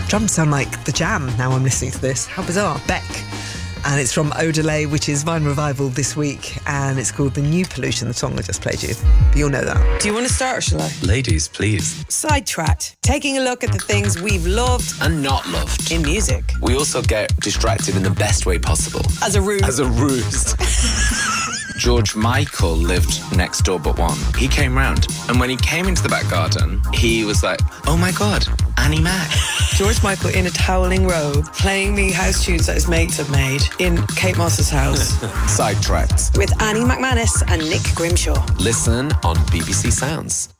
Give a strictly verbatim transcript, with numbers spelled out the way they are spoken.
Drums sound like The Jam now I'm listening to this. How bizarre. Beck. And it's from Odelay, which is Vine Revival this week, and it's called The New Pollution, the song I just played you. But you'll know that. Do you want to start or shall I? Ladies, please. Sidetracked. Taking a look at the things we've loved And not loved. in music. We also get distracted in the best way possible. As a ruse. As a ruse. George Michael lived next door but one. He came round, and when he came into the back garden, he was like, oh my God, Annie Mac. George Michael in a toweling robe, playing me house tunes that his mates have made in Kate Moss's house. Sidetracked. With Annie McManus and Nick Grimshaw. Listen on B B C Sounds.